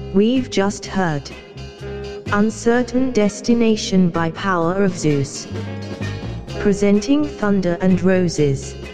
We've just heard Uncertain Destination by Power of Zeus. Presenting Thunder and Roses.